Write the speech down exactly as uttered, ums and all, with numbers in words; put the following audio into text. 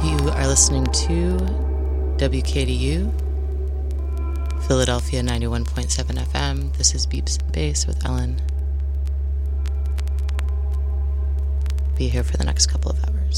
You are listening to W K D U, Philadelphia ninety-one point seven F M. This is Beeps and Bass with Ellen. Be here for the next couple of hours.